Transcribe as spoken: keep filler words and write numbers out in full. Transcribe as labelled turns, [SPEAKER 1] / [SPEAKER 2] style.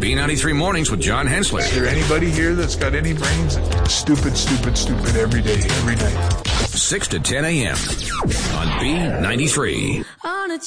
[SPEAKER 1] B ninety-three Mornings with John Hensler.
[SPEAKER 2] Is there anybody here that's got any brains? Stupid, stupid, stupid every day, every night.
[SPEAKER 1] six to ten a.m. on B ninety-three.
[SPEAKER 3] On a